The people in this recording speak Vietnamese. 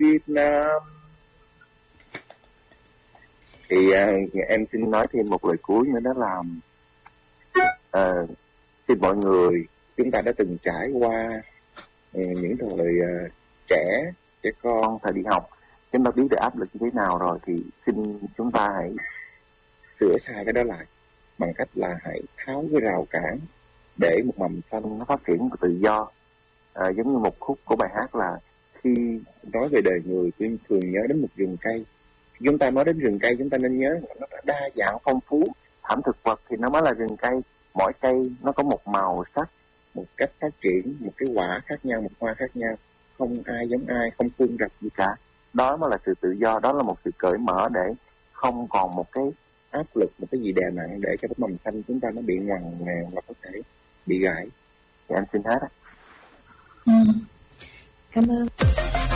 Việt Nam. Thì em xin nói thêm một lời cuối nữa, đó là xin mọi người, chúng ta đã từng trải qua những thời trẻ con, thời đi học, chúng ta biết được áp lực như thế nào rồi, thì xin chúng ta hãy sửa sai cái đó lại bằng cách là hãy tháo cái rào cản để một mầm xanh nó phát triển tự do. Giống như một khúc của bài hát là khi nói về đời người, tôi thường nhớ đến một rừng cây. Khi chúng ta nói đến rừng cây, chúng ta nên nhớ là nó đa dạng phong phú, thảm thực vật thì nó mới là rừng cây. Mỗi cây nó có một màu sắc, một cách phát triển, một cái quả khác nhau, một hoa khác nhau, không ai giống ai, không khuôn rập gì cả. Đó mới là sự tự do, đó là một sự cởi mở để không còn một cái áp lực, một cái gì đè nặng để cho cái mầm xanh chúng ta nó bị ngoằn ngoèo và có thể bị gãy. Thì anh xin hết á. Cảm ơn.